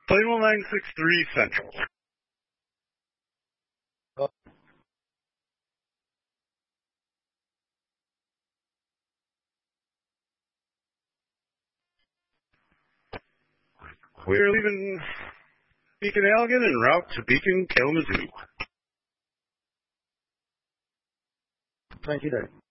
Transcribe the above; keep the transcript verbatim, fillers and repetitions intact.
Plane one nine six three Central. Oh. We're leaving Beacon Elgin en route to Beacon Kalamazoo. Thank you, Dave.